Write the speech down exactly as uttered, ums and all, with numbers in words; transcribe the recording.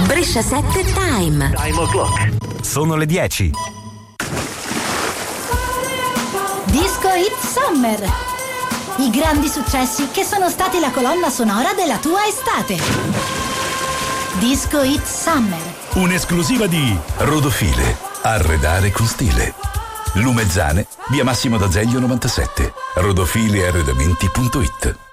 Brescia sette Time. Time o'clock. Sono le dieci. Disco Hit Summer. I grandi successi che sono stati la colonna sonora della tua estate. Disco Hit Summer. Un'esclusiva di Rodofile. Arredare con stile. Lumezzane, via Massimo d'Azeglio novantasette. rodofile arredamenti punto it.